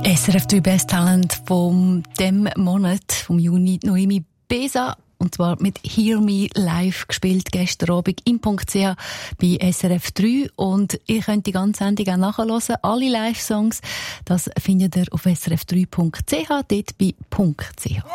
SRF 3 Best Talent von dem Monat, vom Juni, Noemi Besa. Und zwar mit Hear Me live gespielt, gestern Abend im .ch bei SRF 3. Und ihr könnt die ganze Sendung auch nachhören. Alle Live-Songs, das findet ihr auf srf3.ch, dort bei .ch.